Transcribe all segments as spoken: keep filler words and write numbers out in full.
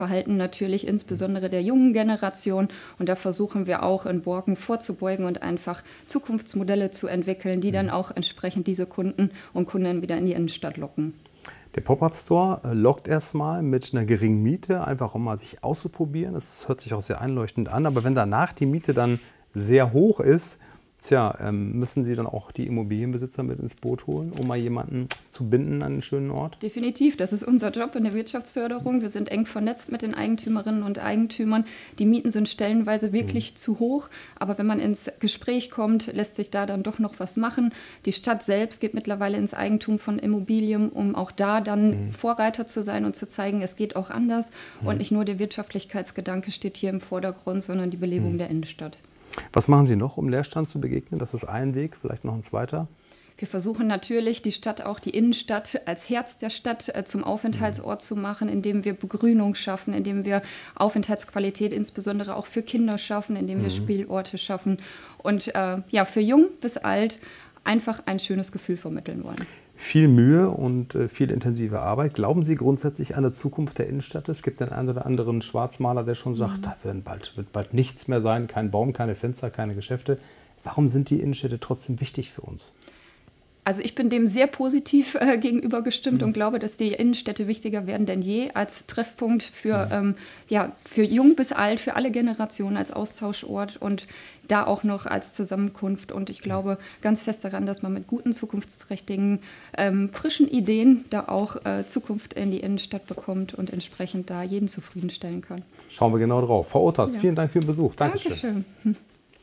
Verhalten natürlich insbesondere der jungen Generation. Und da versuchen wir auch in Borken vorzubeugen und einfach Zukunftsmodelle zu entwickeln, die dann auch entsprechend diese Kunden und Kunden wieder in die Innenstadt locken. Der Pop-up-Store lockt erstmal mit einer geringen Miete, einfach um mal sich auszuprobieren. Das hört sich auch sehr einleuchtend an. Aber wenn danach die Miete dann sehr hoch ist, tja, ähm, müssen Sie dann auch die Immobilienbesitzer mit ins Boot holen, um mal jemanden zu binden an einen schönen Ort? Definitiv, das ist unser Job in der Wirtschaftsförderung. Wir sind eng vernetzt mit den Eigentümerinnen und Eigentümern. Die Mieten sind stellenweise wirklich mhm. zu hoch, aber wenn man ins Gespräch kommt, lässt sich da dann doch noch was machen. Die Stadt selbst geht mittlerweile ins Eigentum von Immobilien, um auch da dann mhm. Vorreiter zu sein und zu zeigen, es geht auch anders. Mhm. Und nicht nur der Wirtschaftlichkeitsgedanke steht hier im Vordergrund, sondern die Belebung mhm. der Innenstadt. Was machen Sie noch, um Leerstand zu begegnen? Das ist ein Weg, vielleicht noch ein zweiter? Wir versuchen natürlich, die Stadt, auch die Innenstadt als Herz der Stadt äh, zum Aufenthaltsort zu machen, indem wir Begrünung schaffen, indem wir Aufenthaltsqualität insbesondere auch für Kinder schaffen, indem wir mhm. Spielorte schaffen und äh, ja, für jung bis alt einfach ein schönes Gefühl vermitteln wollen. Viel Mühe und äh, viel intensive Arbeit. Glauben Sie grundsätzlich an die Zukunft der Innenstadt? Es gibt den einen oder anderen Schwarzmaler, der schon sagt, mhm. da wird bald, wird bald nichts mehr sein, kein Baum, keine Fenster, keine Geschäfte. Warum sind die Innenstädte trotzdem wichtig für uns? Also ich bin dem sehr positiv äh, gegenüber gestimmt mhm. und glaube, dass die Innenstädte wichtiger werden denn je als Treffpunkt für, mhm. ähm, ja, für jung bis alt, für alle Generationen, als Austauschort und da auch noch als Zusammenkunft. Und ich glaube ganz fest daran, dass man mit guten, zukunftsträchtigen, ähm, frischen Ideen da auch äh, Zukunft in die Innenstadt bekommt und entsprechend da jeden zufriedenstellen kann. Schauen wir genau drauf. Frau Otters, ja. vielen Dank für den Besuch. Dankeschön. Dankeschön.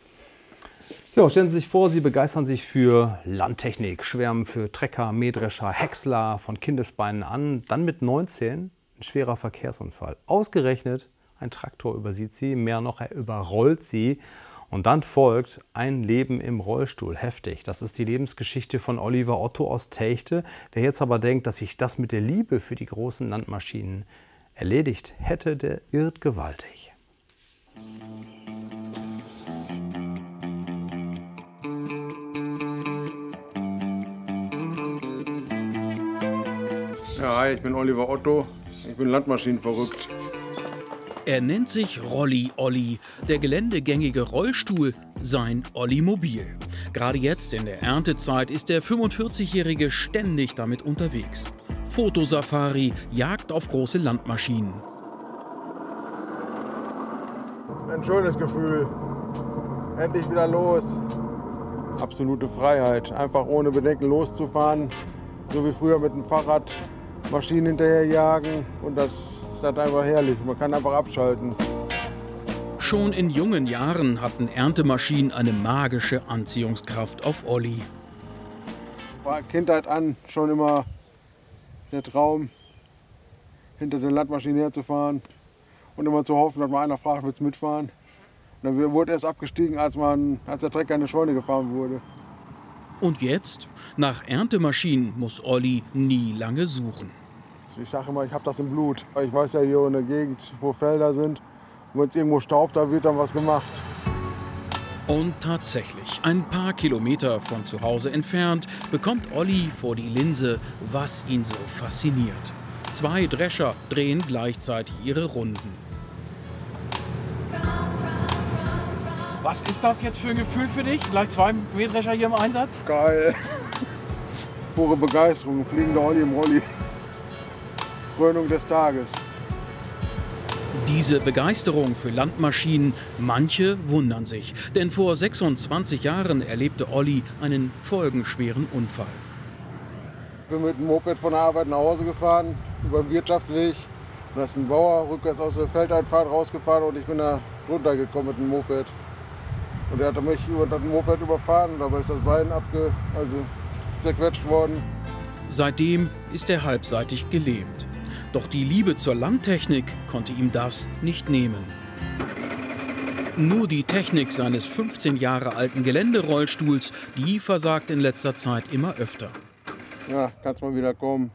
Ja, stellen Sie sich vor, Sie begeistern sich für Landtechnik, schwärmen für Trecker, Mähdrescher, Häcksler von Kindesbeinen an. Dann mit neunzehn ein schwerer Verkehrsunfall. Ausgerechnet ein Traktor übersieht Sie, mehr noch, er überrollt Sie. Und dann folgt ein Leben im Rollstuhl. Heftig. Das ist die Lebensgeschichte von Oliver Otto aus Techte. Wer jetzt aber denkt, dass sich das mit der Liebe für die großen Landmaschinen erledigt hätte, der irrt gewaltig. Ja, hi, ich bin Oliver Otto. Ich bin Landmaschinenverrückt. Er nennt sich Rolli Olli, der geländegängige Rollstuhl, sein Ollimobil. Gerade jetzt in der Erntezeit ist der fünfundvierzigjährige ständig damit unterwegs. Fotosafari, Jagd auf große Landmaschinen. Ein schönes Gefühl. Endlich wieder los. Absolute Freiheit. Einfach ohne Bedenken loszufahren. So wie früher mit dem Fahrrad. Maschinen hinterherjagen und das ist halt einfach herrlich. Man kann einfach abschalten. Schon in jungen Jahren hatten Erntemaschinen eine magische Anziehungskraft auf Olli. War Kindheit an schon immer der Traum, hinter den Landmaschinen herzufahren und immer zu hoffen, dass mal einer fragt, willst du mitfahren? Und dann wurde erst abgestiegen, als, man, als der Trecker in eine Scheune gefahren wurde. Und jetzt? Nach Erntemaschinen muss Olli nie lange suchen. Ich sage immer, ich habe das im Blut. Ich weiß ja hier in der Gegend, wo Felder sind. Und wenn es irgendwo staubt, da wird dann was gemacht. Und tatsächlich, ein paar Kilometer von zu Hause entfernt, bekommt Olli vor die Linse, was ihn so fasziniert. Zwei Drescher drehen gleichzeitig ihre Runden. Was ist das jetzt für ein Gefühl für dich? Gleich zwei Mähdrescher hier im Einsatz? Geil. Pure Begeisterung, fliegender Olli im Rolli. Krönung des Tages. Diese Begeisterung für Landmaschinen, manche wundern sich. Denn vor sechsundzwanzig Jahren erlebte Olli einen folgenschweren Unfall. Ich bin mit dem Moped von der Arbeit nach Hause gefahren, über den Wirtschaftsweg. Und da ist ein Bauer rückwärts aus der Feldeinfahrt rausgefahren und ich bin da drunter gekommen mit dem Moped. Und er hat mich über das Moped überfahren und dabei ist das Bein abge, also zerquetscht worden. Seitdem ist er halbseitig gelähmt. Doch die Liebe zur Landtechnik konnte ihm das nicht nehmen. Nur die Technik seines fünfzehn Jahre alten Geländerollstuhls, die versagt in letzter Zeit immer öfter. Ja, kannst mal wieder kommen.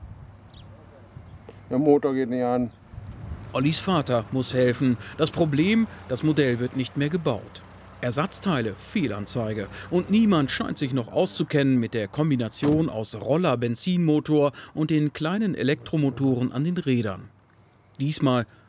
Der Motor geht nicht an. Ollis Vater muss helfen. Das Problem, das Modell wird nicht mehr gebaut. Ersatzteile, Fehlanzeige. Und niemand scheint sich noch auszukennen mit der Kombination aus Roller-Benzinmotor und den kleinen Elektromotoren an den Rädern. Diesmal